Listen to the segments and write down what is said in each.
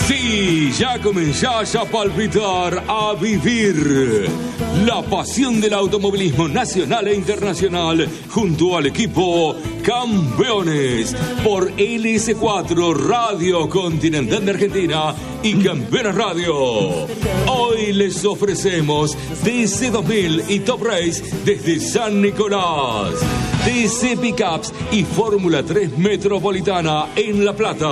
Sí, ya comenzás a palpitar, a vivir la pasión del automovilismo nacional e internacional junto al equipo Campeones por LS4 Radio Continental de Argentina y Campeones Radio. Hoy les ofrecemos TC 2000 y Top Race desde San Nicolás, TC Pickups y Fórmula 3 Metropolitana en La Plata.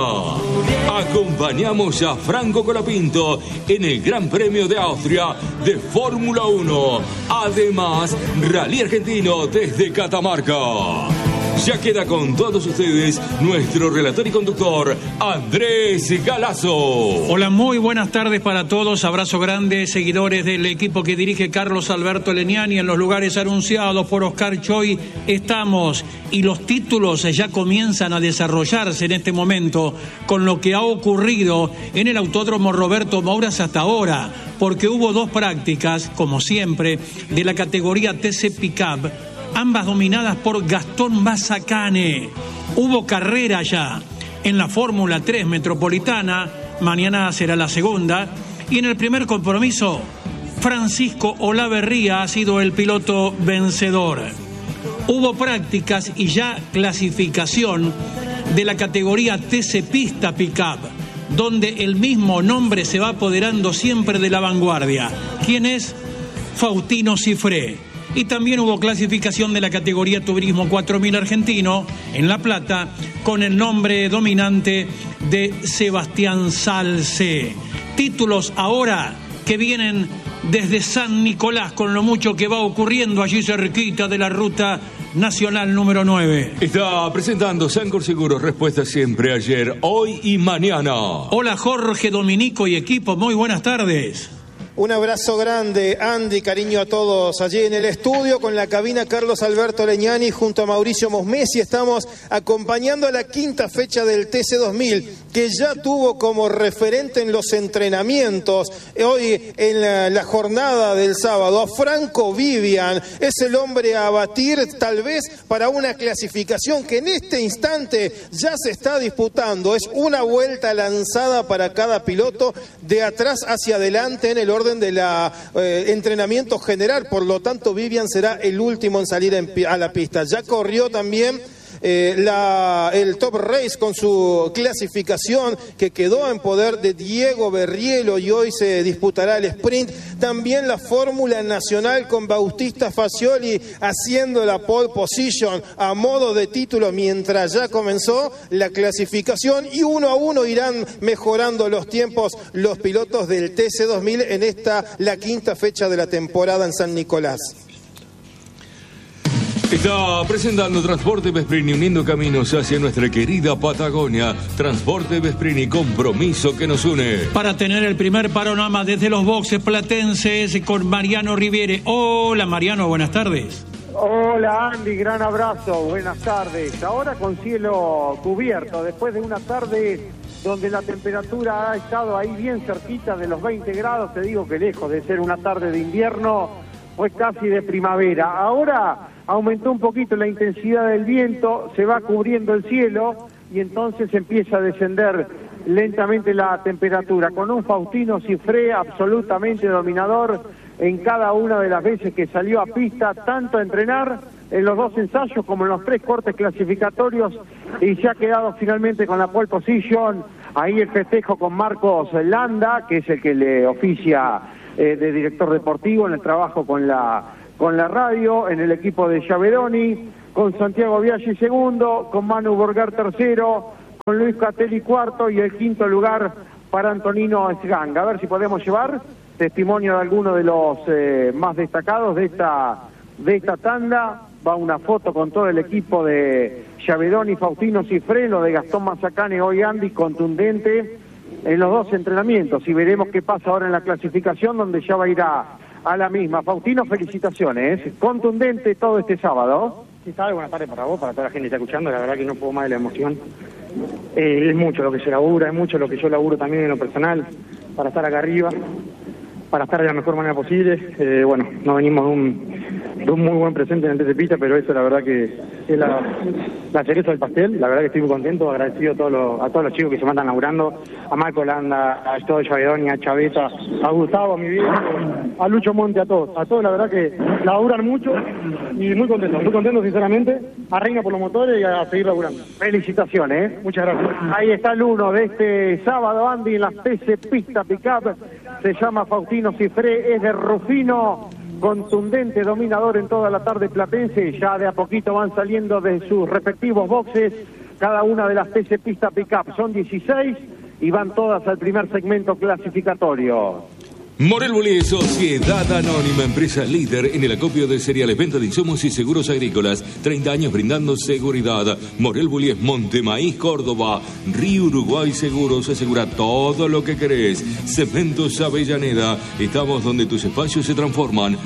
Acompañamos a Franco Colapinto en el Gran Premio de Austria de Fórmula 1. Además, Rally Argentino desde Catamarca. Ya queda con todos ustedes nuestro relator y conductor, Andrés Galazo. Hola, muy buenas tardes para todos. Abrazo grande, seguidores del equipo que dirige Carlos Alberto Legnani. En los lugares anunciados por Oscar Choi estamos y los títulos ya comienzan a desarrollarse en este momento con lo que ha ocurrido en el Autódromo Roberto Mouras hasta ahora, porque hubo dos prácticas, como siempre, de la categoría TC Pickup, ambas dominadas por Gastón Mazacane. Hubo carrera ya en la Fórmula 3 Metropolitana, mañana será la segunda, y en el primer compromiso, Francisco Olaverría ha sido el piloto vencedor. Hubo prácticas y ya clasificación de la categoría TC Pista Pickup, donde el mismo nombre se va apoderando siempre de la vanguardia. ¿Quién es? Faustino Cifré. Y también hubo clasificación de la categoría Turismo 4000 argentino en La Plata con el nombre dominante de Sebastián Salce. Títulos ahora que vienen desde San Nicolás con lo mucho que va ocurriendo allí cerquita de la ruta nacional número 9. Está presentando Sancor Seguros, respuesta siempre ayer, hoy y mañana. Hola Jorge, Dominico y equipo, muy buenas tardes. Un abrazo grande, Andy, cariño a todos. Allí en el estudio con la cabina Carlos Alberto Legnani junto a Mauricio Mosmesi estamos acompañando a la quinta fecha del TC 2000 que ya tuvo como referente en los entrenamientos hoy en la jornada del sábado a Franco Vivian. Es el hombre a batir tal vez para una clasificación que en este instante ya se está disputando. Es una vuelta lanzada para cada piloto de atrás hacia adelante en el orden de la entrenamiento general, por lo tanto Vivian será el último en salir a la pista. Ya corrió también el Top Race con su clasificación que quedó en poder de Diego Berrielo y hoy se disputará el sprint. También la Fórmula Nacional con Bautista Fagioli haciendo la pole position a modo de título mientras ya comenzó la clasificación y uno a uno irán mejorando los tiempos los pilotos del TC 2000 en la quinta fecha de la temporada en San Nicolás. Está presentando Transporte Vesprini, uniendo caminos hacia nuestra querida Patagonia. Transporte Vesprini, compromiso que nos une. Para tener el primer panorama desde los boxes platenses con Mariano Riviere. Hola Mariano, buenas tardes. Hola Andy, gran abrazo, buenas tardes. Ahora con cielo cubierto, después de una tarde donde la temperatura ha estado ahí bien cerquita de los 20 grados, te digo que lejos de ser una tarde de invierno, fue casi de primavera. Ahora aumentó un poquito la intensidad del viento, se va cubriendo el cielo y entonces empieza a descender lentamente la temperatura, con un Faustino Cifré absolutamente dominador en cada una de las veces que salió a pista, tanto a entrenar en los dos ensayos como en los tres cortes clasificatorios, y se ha quedado finalmente con la pole position. Ahí el festejo con Marcos Landa, que es el que le oficia de director deportivo en el trabajo con la radio, en el equipo de Giavedoni, con Santiago Biaggi segundo, con Manu Borgar tercero, con Luis Catelli cuarto y el quinto lugar para Antonino Sganga. A ver si podemos llevar testimonio de alguno de los más destacados de esta tanda. Va una foto con todo el equipo de Giavedoni, Faustino Cifré, lo de Gastón Mazacane hoy, Andy, contundente en los dos entrenamientos, y veremos qué pasa ahora en la clasificación, donde ya va a ir a la misma. Faustino, felicitaciones, contundente todo este sábado. Sí, sabe, buenas tardes para vos, para toda la gente que está escuchando, la verdad que no puedo más de la emoción. Es mucho lo que se labura, es mucho lo que yo laburo también en lo personal, para estar acá arriba, para estar de la mejor manera posible. Bueno, no venimos un muy buen presente en el TC Pista, pero eso la verdad que es la cereza del pastel. La verdad que estoy muy contento, agradecido a todos los chicos que se mandan laburando, a Marco Landa, a Estoy Chavedoni, a Chaveta, a Gustavo, a mi viejo, a Lucho Monte, a todos la verdad que laburan mucho y muy contento sinceramente, a Reina por los motores y a seguir laburando. Felicitaciones, muchas gracias. Ahí está el uno de este sábado, Andy, en la TC Pista Pickup, se llama Faustino Cifré, es de Rufino, contundente, dominador en toda la tarde platense, ya de a poquito van saliendo de sus respectivos boxes, cada una de las TC Pista Pickup, son 16 y van todas al primer segmento clasificatorio. Morel Bullies, Sociedad Anónima, empresa líder en el acopio de cereales, venta de insumos y seguros agrícolas. 30 años brindando seguridad. Morel Bullies, Montemaíz, Córdoba. Río Uruguay Seguros, asegura todo lo que querés. Cementos Avellaneda, estamos donde tus espacios se transforman.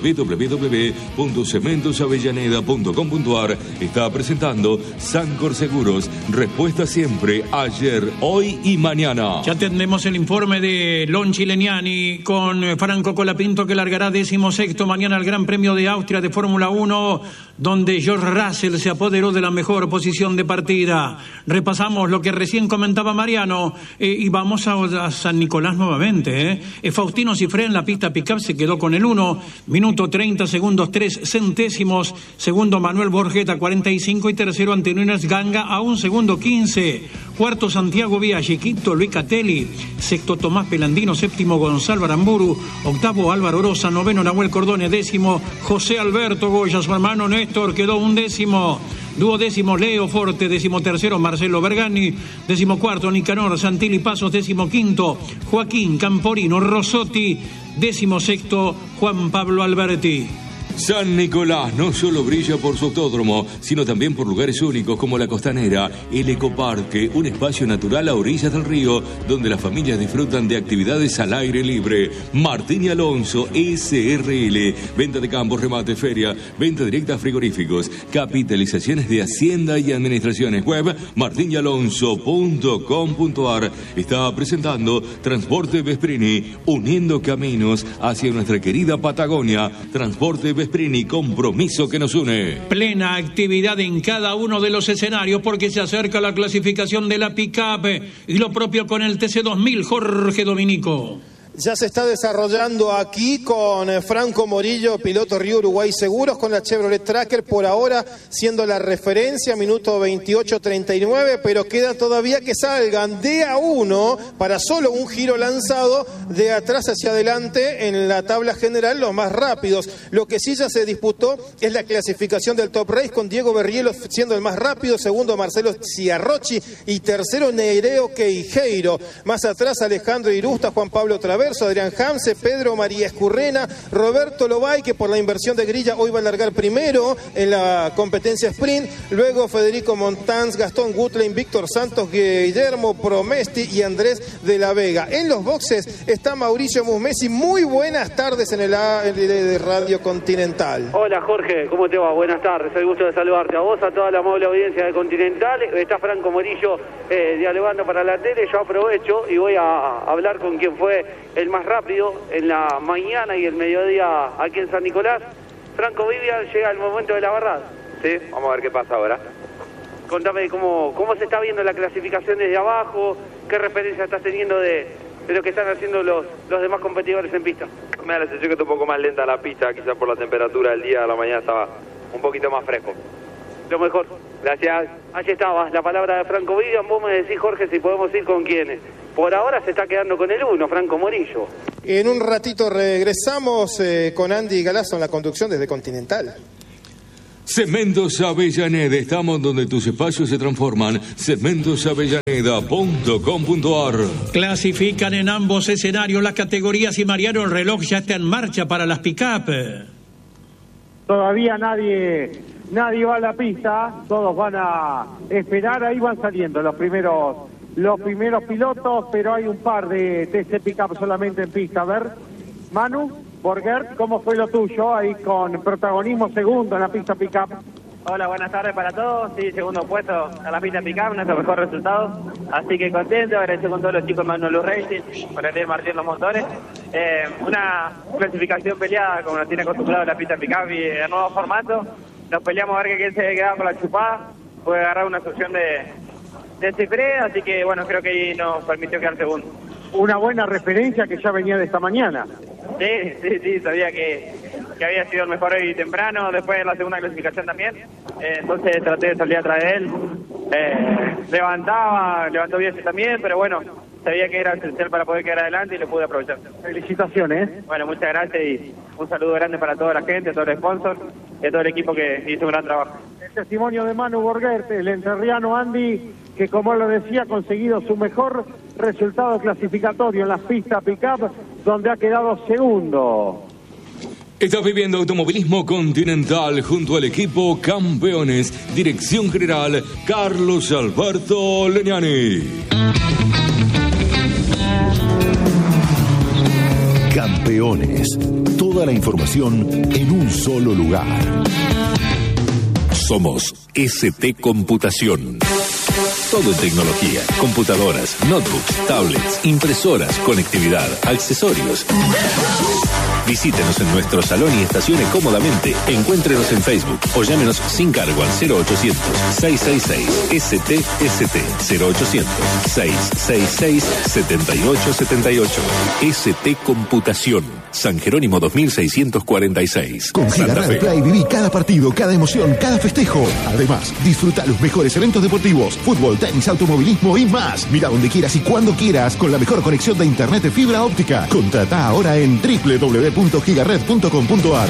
www.cementosavellaneda.com.ar está presentando Sancor Seguros. Respuesta siempre, ayer, hoy y mañana. Ya tendremos el informe de Lonchi Leniani con Franco Colapinto, que largará 16º mañana al Gran Premio de Austria de Fórmula 1, donde George Russell se apoderó de la mejor posición de partida. Repasamos lo que recién comentaba Mariano y vamos a San Nicolás nuevamente. Faustino Cifré en la pista pickup se quedó con el 1, minuto 30 segundos 3 centésimos, segundo Manuel Borgeta 45 y tercero Antonio Ganga a 1 segundo 15, cuarto Santiago Biaggi, quinto Luis Catelli, sexto Tomás Pelandino, séptimo Gonzalo Aramburu, octavo Álvaro Orosa, noveno Nahuel Cordone, décimo José Alberto Goya, su hermano Néstor quedó 11º, duodécimo Leo Forte, 13º Marcelo Bergani, 14º Nicanor Santilli Pasos, 15º Joaquín Camporino Rosotti, 16º Juan Pablo Alberti. San Nicolás no solo brilla por su autódromo, sino también por lugares únicos como la Costanera, el Ecoparque, un espacio natural a orillas del río donde las familias disfrutan de actividades al aire libre. Martín y Alonso, SRL, venta de campos, remate, feria, venta directa a frigoríficos, capitalizaciones de Hacienda y Administraciones. Web martinyalonso.com.ar está presentando Transporte Vesprini, uniendo caminos hacia nuestra querida Patagonia. Transporte Vesprini, compromiso que nos une. Plena actividad en cada uno de los escenarios porque se acerca la clasificación de la pick-up y lo propio con el TC2000, Jorge Dominico. Ya se está desarrollando aquí con Franco Morillo, piloto Río Uruguay Seguros, con la Chevrolet Tracker, por ahora siendo la referencia, minuto 28:39, pero queda todavía que salgan de a uno para solo un giro lanzado de atrás hacia adelante en la tabla general los más rápidos. Lo que sí ya se disputó es la clasificación del Top Race, con Diego Berrielo siendo el más rápido, segundo Marcelo Ciarrochi y tercero Neireo Queijeiro. Más atrás Alejandro Irusta, Juan Pablo Traverso, Adrián Hamse, Pedro María Escurrena, Roberto Lobay, que por la inversión de grilla hoy va a largar primero en la competencia sprint, luego Federico Montanz, Gastón Gutlein, Víctor Santos, Guillermo Promesti y Andrés de la Vega. En los boxes está Mauricio Musmesi. Muy buenas tardes en el de Radio Continental. Hola Jorge, ¿cómo te va? Buenas tardes, el gusto de saludarte a vos, a toda la amable audiencia de Continental. Está Franco Morillo dialogando para la tele. Yo aprovecho y voy a hablar con quien fue el más rápido en la mañana y el mediodía aquí en San Nicolás. Franco Vivian, llega el momento de la verdad. Sí, vamos a ver qué pasa ahora. Contame cómo se está viendo la clasificación desde abajo, qué referencia estás teniendo de lo que están haciendo los demás competidores en pista. Me da la sensación que está un poco más lenta la pista, quizás por la temperatura del día, a la mañana estaba un poquito más fresco. Lo mejor. Gracias. Allí estaba la palabra de Franco Vivian. Vos me decís, Jorge, si podemos ir con quiénes. Por ahora se está quedando con el 1, Franco Morillo. En un ratito regresamos con Andy Galazo en la conducción desde Continental. Cementos Avellaneda, estamos donde tus espacios se transforman. Cementosavellaneda.com.ar. Clasifican en ambos escenarios las categorías y Mariano, el reloj ya está en marcha para las pick-up. Todavía nadie va a la pista, todos van a esperar, ahí van saliendo los primeros pilotos, pero hay un par de TC Pickup solamente en pista. A ver, Manu, Borger, ¿cómo fue lo tuyo ahí con protagonismo segundo en la pista Pickup? Hola, buenas tardes para todos. Sí, segundo puesto a la pista pick-up, nuestro mejor resultado. Así que contento, agradecido con todos los chicos de Magnolus Racing por el Martín los motores. Una clasificación peleada como nos tiene acostumbrado la pista pick-up y el nuevo formato. Nos peleamos a ver quién se quedaba con la chupada. Puede agarrar una solución de Cifré, así que bueno, creo que ahí nos permitió quedar segundo. Una buena referencia que ya venía de esta mañana. Sí, sabía que había sido el mejor hoy temprano, después de la segunda clasificación también. Entonces traté de salir atrás de él. Levantó bien también, pero bueno, sabía que era esencial para poder quedar adelante y lo pude aprovechar. Felicitaciones. Bueno, muchas gracias y un saludo grande para toda la gente, todos los sponsors y a todo el equipo que hizo un gran trabajo. El testimonio de Manu Borgert, el entrerriano Andy, que como lo decía, ha conseguido su mejor resultado clasificatorio en las pistas pick-up, donde ha quedado segundo. Estás viviendo Automovilismo Continental junto al equipo Campeones. Dirección General Carlos Alberto Legnani. Campeones. Toda la información en un solo lugar. Somos ST Computación. Todo en tecnología, computadoras, notebooks, tablets, impresoras, conectividad, accesorios. Visítenos en nuestro salón y estacione cómodamente. Encuéntrenos en Facebook o llámenos sin cargo al 0800-666-STST 0800-666-7878. ST Computación. San Jerónimo 2646. Con Giga Play viví cada partido, cada emoción, cada festejo. Además, disfruta los mejores eventos deportivos, fútbol, tenis, automovilismo y más. Mira donde quieras y cuando quieras con la mejor conexión de internet de fibra óptica. Contrata ahora en www.gigared.com.ar.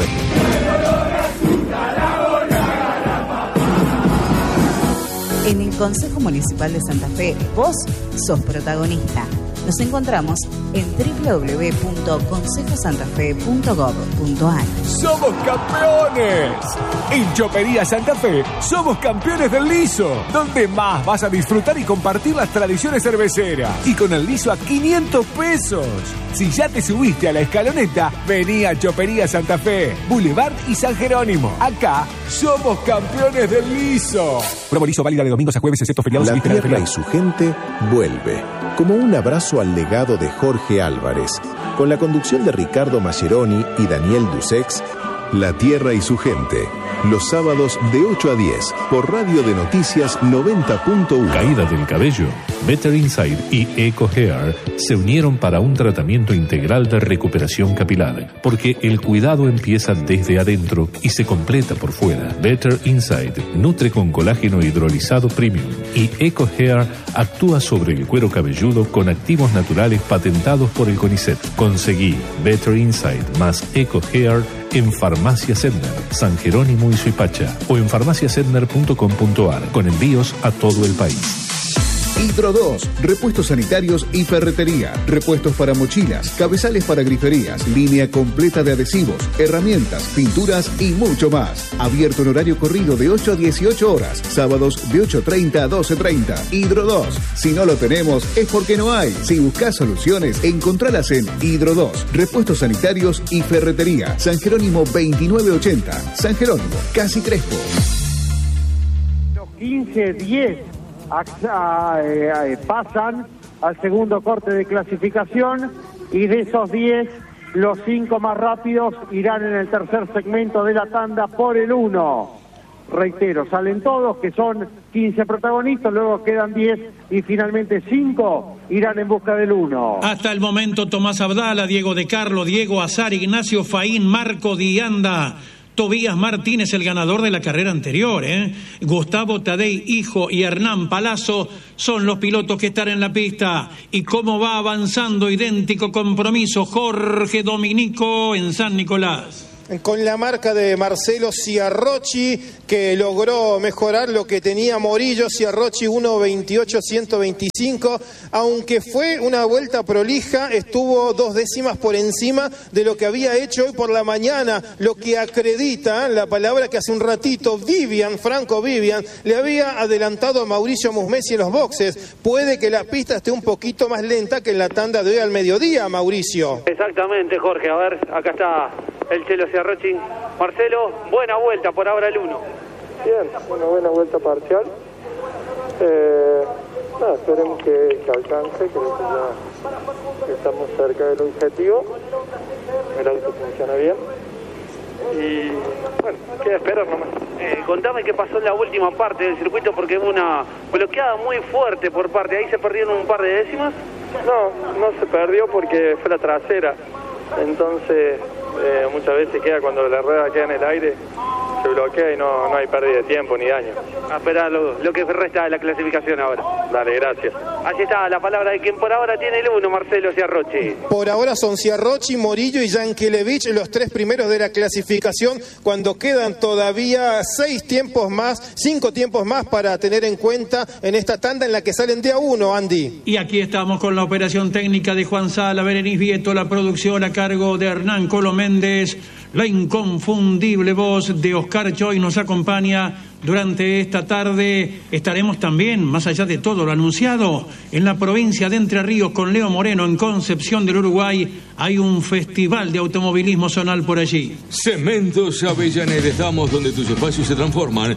En el Consejo Municipal de Santa Fe, vos sos protagonista. Nos encontramos en www.consejosantafe.gov.ar. ¡Somos campeones! En Chopería Santa Fe, somos campeones del liso, donde más vas a disfrutar y compartir las tradiciones cerveceras. Y con el liso a 500 pesos. Si ya te subiste a la escaloneta, vení a Chopería Santa Fe, Boulevard y San Jerónimo. Acá, somos campeones del liso. Promo liso válida de domingos a jueves, excepto feriados. La tierra y su gente vuelve. Como un abrazo al legado de Jorge Álvarez. Con la conducción de Ricardo Mascheroni y Daniel Dusex, La Tierra y su gente. Los sábados de 8 a 10 por Radio de Noticias 90.1. Caída del cabello. Better Inside y Eco Hair se unieron para un tratamiento integral de recuperación capilar, porque el cuidado empieza desde adentro y se completa por fuera. Better Inside nutre con colágeno hidrolizado premium y Eco Hair actúa sobre el cuero cabelludo con activos naturales patentados por el CONICET. Conseguí Better Inside más Eco Hair en Farmacia Sedner, San Jerónimo y Suipacha, o en farmaciasedner.com.ar, con envíos a todo el país. Hidro 2, repuestos sanitarios y ferretería, repuestos para mochilas, cabezales para griferías, línea completa de adhesivos, herramientas, pinturas y mucho más. Abierto en horario corrido de 8 a 18 horas, sábados de 8:30 a 12:30. Hidro 2, si no lo tenemos es porque no hay. Si buscas soluciones, encontralas en Hidro 2, repuestos sanitarios y ferretería, San Jerónimo 2980, San Jerónimo, casi Crespo. Los 15-10 pasan al segundo corte de clasificación y de esos 10, los 5 más rápidos irán en el tercer segmento de la tanda por el 1. Reitero, salen todos, que son 15 protagonistas, luego quedan 10 y finalmente 5 irán en busca del 1. Hasta el momento Tomás Abdala, Diego De Carlo, Diego Azar, Ignacio Faín, Marco Dianda, Tobías Martínez, el ganador de la carrera anterior, Gustavo Tadei, hijo, y Hernán Palazzo son los pilotos que están en la pista. Y cómo va avanzando, idéntico compromiso, Jorge Dominico en San Nicolás. Con la marca de Marcelo Ciarrocci, que logró mejorar lo que tenía Morillo. Ciarrocci 1:28.125, aunque fue una vuelta prolija, estuvo 2 décimas por encima de lo que había hecho hoy por la mañana, lo que acredita la palabra que hace un ratito Franco Vivian le había adelantado a Mauricio Musmesi en los boxes. Puede que la pista esté un poquito más lenta que en la tanda de hoy al mediodía, Mauricio. Exactamente, Jorge, a ver, acá está el Chelo Ciarrocci. Marcelo, buena vuelta por ahora el 1. Bien, una buena vuelta parcial. Esperemos que alcance, creo que ya estamos cerca del objetivo. El auto funciona bien. Y bueno, queda esperar nomás. Contame qué pasó en la última parte del circuito, porque hubo una bloqueada muy fuerte por parte. ¿Ahí se perdieron un par de décimas? No se perdió porque fue la trasera. Entonces, muchas veces queda cuando la rueda queda en el aire, se bloquea y no hay pérdida de tiempo ni daño. A esperar lo que resta de la clasificación ahora. Dale, gracias. Así está la palabra de quien por ahora tiene el 1, Marcelo Ciarrochi. Por ahora son Ciarrochi, Morillo y Yankelevich los 3 primeros de la clasificación, cuando quedan todavía 5 tiempos más para tener en cuenta en esta tanda en la que salen de a 1, Andy. Y aquí estamos con la operación técnica de Juan Sala, Berenice Vieto, la producción a cargo de Hernán Colo Méndez, la inconfundible voz de Oscar Choy nos acompaña durante esta tarde. Estaremos también, más allá de todo lo anunciado, en la provincia de Entre Ríos con Leo Moreno, en Concepción del Uruguay. Hay un festival de automovilismo zonal por allí. Cementos Avellaneda, estamos donde tus espacios se transforman.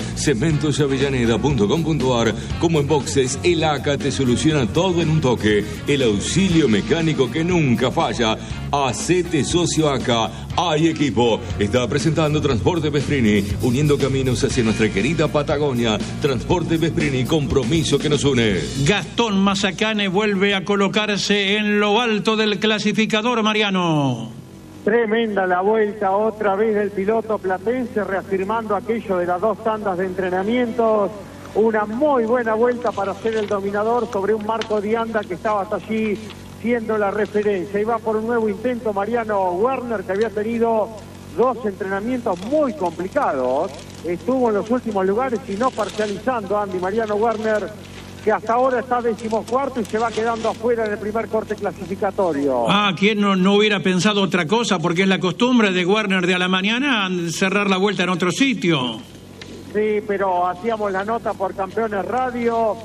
cementosavellaneda.com.ar. Como en Boxes, el ACA te soluciona todo en un toque. El auxilio mecánico que nunca falla. Hacete socio ACA. Hay equipo. Está presentando Transporte Vesprini, uniendo caminos hacia nuestra querida Patagonia. Transporte Vesprini, compromiso que nos une. Gastón Mazacane vuelve a colocarse en lo alto del clasificador, Mariano. Tremenda la vuelta otra vez del piloto platense, reafirmando aquello de las 2 tandas de entrenamientos. Una muy buena vuelta para ser el dominador sobre un Marco Dianda que estaba hasta allí siendo la referencia. Iba por un nuevo intento Mariano Werner, que había tenido 2 entrenamientos muy complicados. Estuvo en los últimos lugares y no parcializando, Andy. Mariano Werner, que hasta ahora está 14º y se va quedando afuera en el primer corte clasificatorio. ¿Quién no hubiera pensado otra cosa? Porque es la costumbre de Werner de a la mañana cerrar la vuelta en otro sitio. Sí, pero hacíamos la nota por Campeones Radio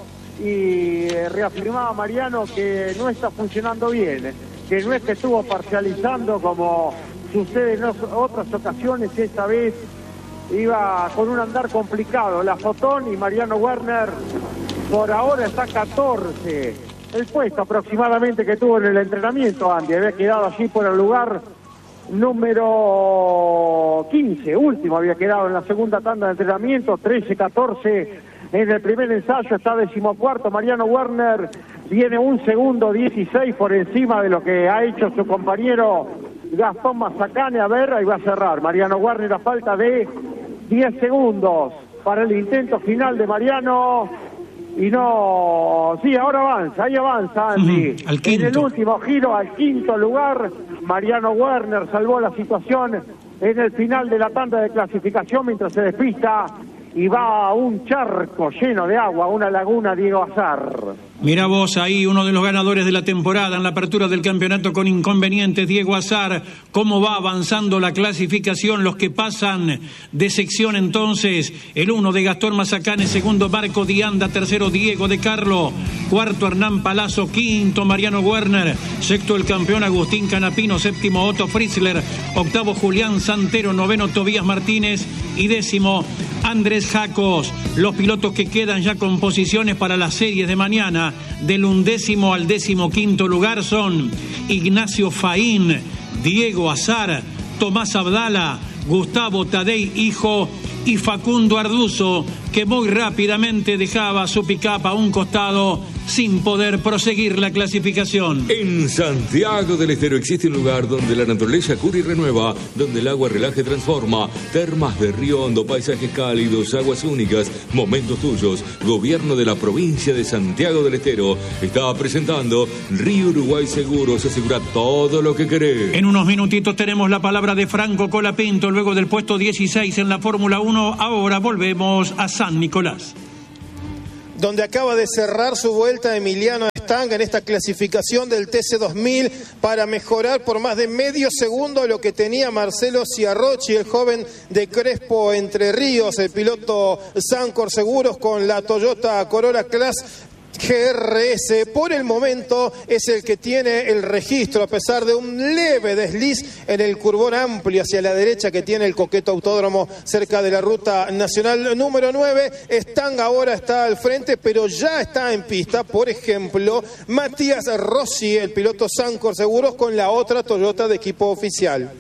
y reafirmaba Mariano que no está funcionando bien, que no es que estuvo parcializando como sucede en otras ocasiones. Esta vez iba con un andar complicado la Fotón, y Mariano Werner por ahora está 14. El puesto aproximadamente que tuvo en el entrenamiento, Andy, había quedado allí por el lugar número 15, último había quedado en la segunda tanda de entrenamiento, 13-14 en el primer ensayo, está 14º. Mariano Werner viene 1 segundo 16 por encima de lo que ha hecho su compañero Gastón Mazacane. A ver, ahí va a cerrar Mariano Werner a falta de 10 segundos para el intento final de Mariano. Y no, sí, ahora avanza, ahí avanza Andy. En el último giro, al 5º lugar, Mariano Werner salvó la situación en el final de la tanda de clasificación mientras se despista y va a un charco lleno de agua, una laguna Diego Azar. Mira vos ahí, uno de los ganadores de la temporada en la apertura del campeonato con inconvenientes, Diego Azar. ¿Cómo va avanzando la clasificación? Los que pasan de sección entonces: el 1 de Gastón Mazacane, segundo Marco Dianda, tercero Diego de Carlo, cuarto Hernán Palazzo, quinto Mariano Werner, sexto el campeón Agustín Canapino, séptimo Otto Fritzler, octavo Julián Santero, noveno Tobías Martínez y décimo Andrés Jacos. Los pilotos que quedan ya con posiciones para las series de mañana, del 11º al 15º lugar, son Ignacio Faín, Diego Azar, Tomás Abdala, Gustavo Tadei Hijo y Facundo Arduzo, que muy rápidamente dejaba su pick-up a un costado sin poder proseguir la clasificación. En Santiago del Estero existe un lugar donde la naturaleza cura y renueva, donde el agua relaja y transforma. Termas de Río Hondo, paisajes cálidos, aguas únicas, momentos tuyos. Gobierno de la provincia de Santiago del Estero está presentando Río Uruguay Seguros. Asegura todo lo que querés. En unos minutitos tenemos la palabra de Franco Colapinto, luego del puesto 16 en la Fórmula 1. Ahora volvemos a San Nicolás, donde acaba de cerrar su vuelta Emiliano Estanga en esta clasificación del TC2000 para mejorar por más de medio segundo lo que tenía Marcelo Ciarrochi, el joven de Crespo Entre Ríos, el piloto Sancor Seguros con la Toyota Corolla Class, GRS por el momento es el que tiene el registro a pesar de un leve desliz en el curvón amplio hacia la derecha que tiene el coqueto autódromo cerca de la ruta nacional número 9. Stang ahora está al frente, pero ya está en pista, por ejemplo, Matías Rossi, el piloto Sancor Seguros, con la otra Toyota de equipo oficial.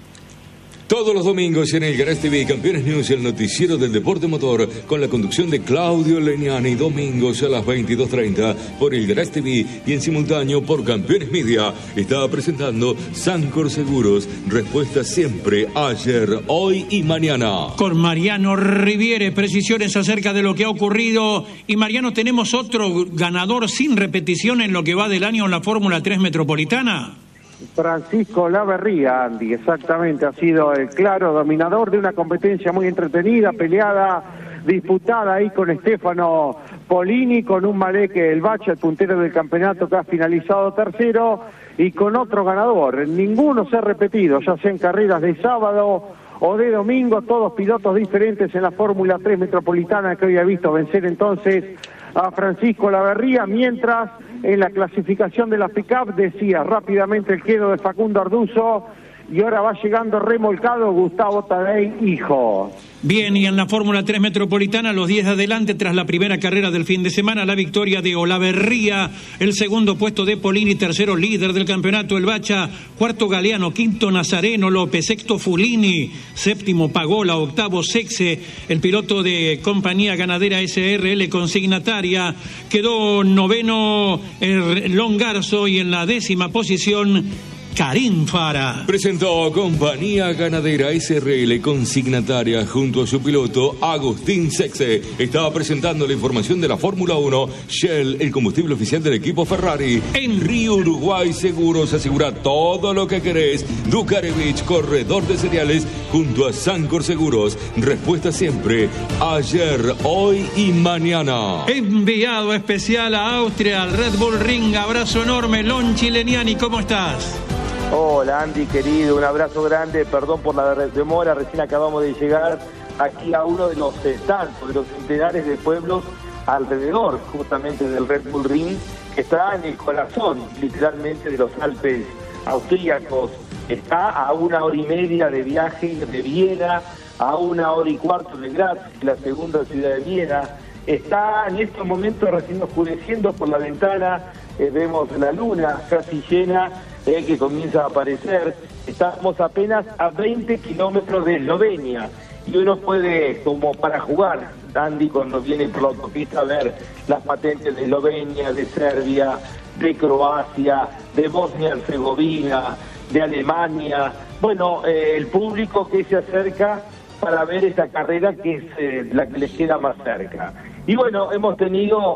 Todos los domingos en el Garage TV, Campeones News, el noticiero del deporte motor, con la conducción de Claudio Legnani, domingos a las 22:30 por el Garage TV y en simultáneo por Campeones Media. Está presentando Sancor Seguros, respuesta siempre, ayer, hoy y mañana. Con Mariano Riviere, precisiones acerca de lo que ha ocurrido. Y Mariano, tenemos otro ganador sin repetición en lo que va del año en la Fórmula 3 Metropolitana. Francisco Laverría, Andy, exactamente, ha sido el claro dominador de una competencia muy entretenida, peleada, disputada ahí con Stefano Polini, con un Maleke El Bache, el puntero del campeonato que ha finalizado tercero, y con otro ganador. Ninguno se ha repetido, ya sea en carreras de sábado o de domingo, todos pilotos diferentes en la Fórmula 3 Metropolitana, que hoy ha visto vencer entonces a Francisco Laverría, mientras en la clasificación de la pick-up decía rápidamente el quedo de Facundo Arduzo, y ahora va llegando remolcado Gustavo Tadei, hijo. Bien, y en la Fórmula 3 Metropolitana, los 10 de adelante, tras la primera carrera del fin de semana, la victoria de Olaverría, el segundo puesto de Polini, tercero líder del campeonato El Bacha, cuarto Galeano, quinto Nazareno López, sexto Fulini, séptimo Pagola, octavo Sexe, el piloto de compañía ganadera SRL consignataria, quedó noveno Longarzo, y en la 10ª posición Karim Fara. Presentó Compañía Ganadera SRL consignataria junto a su piloto Agustín Sexe. Estaba presentando la información de la Fórmula 1. Shell, el combustible oficial del equipo Ferrari. En Río Uruguay Seguros asegura todo lo que querés. Ducarevich, corredor de cereales, junto a Sancor Seguros. Respuesta siempre, ayer, hoy y mañana. Enviado especial a Austria, al Red Bull Ring. Abrazo enorme, Lonchi Leniani, ¿cómo estás? Hola Andy, querido, un abrazo grande, perdón por la demora, recién acabamos de llegar aquí a uno de los tantos, de los centenares de pueblos alrededor justamente del Red Bull Ring, que está en el corazón literalmente de los Alpes austríacos, está a 1 hora y media de viaje de Viena, a 1 hora y cuarto de Graz, la segunda ciudad de Viena, está en estos momentos recién oscureciendo por la ventana, vemos la luna casi llena, que comienza a aparecer. Estamos apenas a 20 kilómetros de Eslovenia y uno puede, como para jugar, Andy, cuando viene por la autopista, a ver las patentes de Eslovenia, de Serbia, de Croacia, de Bosnia-Herzegovina, de Alemania. Bueno, el público que se acerca para ver esta carrera, que es la que les queda más cerca. Y bueno, hemos tenido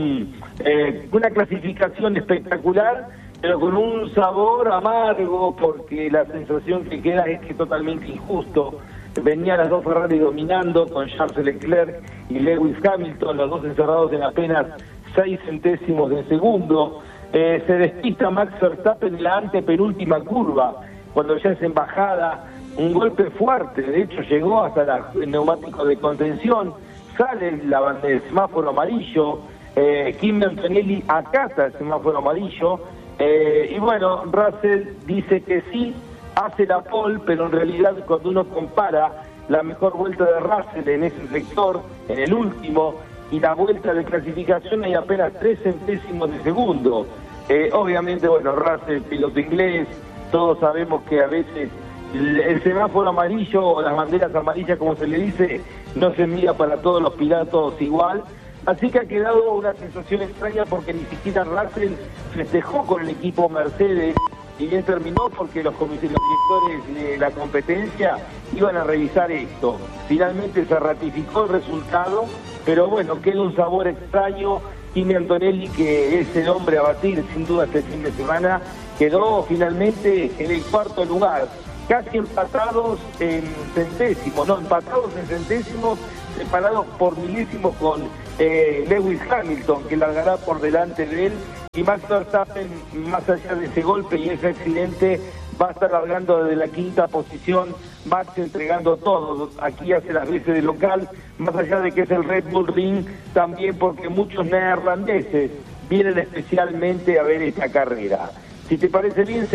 una clasificación espectacular, pero con un sabor amargo, porque la sensación que queda es que es totalmente injusto. Venían las dos Ferrari dominando, con Charles Leclerc y Lewis Hamilton, los dos encerrados en apenas 6 centésimos de segundo. Se despista Max Verstappen en la antepenúltima curva, cuando ya es embajada, un golpe fuerte, de hecho llegó hasta el neumático de contención, sale el semáforo amarillo, Kimi Antonelli acata el semáforo amarillo, y bueno, Russell dice que sí, hace la pole, pero en realidad cuando uno compara la mejor vuelta de Russell en ese sector, en el último, y la vuelta de clasificación hay apenas 3 centésimos de segundo. Obviamente, bueno, Russell, piloto inglés, todos sabemos que a veces el semáforo amarillo o las banderas amarillas, como se le dice, no se mira para todos los pilotos igual. Así que ha quedado una sensación extraña, porque ni siquiera Russell festejó con el equipo Mercedes, y bien terminó porque los directores de la competencia iban a revisar esto. Finalmente se ratificó el resultado, pero bueno, queda un sabor extraño. Kimi Antonelli, que es el hombre a batir sin duda este fin de semana, quedó finalmente en el 4º lugar, casi empatados en centésimos, separados por milésimos con Lewis Hamilton, que largará por delante de él y Max Verstappen, más allá de ese golpe y ese accidente, va a estar largando desde la quinta posición, Max entregando todo, aquí hace las veces de local, más allá de que es el Red Bull Ring, también porque muchos neerlandeses vienen especialmente a ver esta carrera. Si te parece bien,